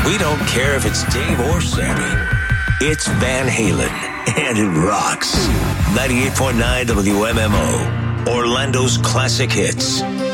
We don't care if it's Dave or Sammy. It's Van Halen, and it rocks. 98.9 WMMO, Orlando's classic hits.